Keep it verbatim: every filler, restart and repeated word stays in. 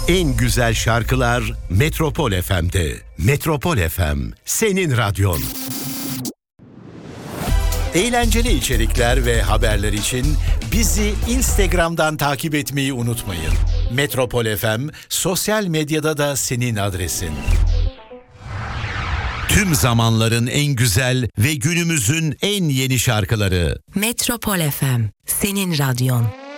En güzel şarkılar Metropol F M'de. Metropol F M, senin radyon. Eğlenceli içerikler ve haberler için bizi Instagram'dan takip etmeyi unutmayın. Metropol F M, sosyal medyada da senin adresin. Tüm zamanların en güzel ve günümüzün en yeni şarkıları. Metropol F M, senin radyon.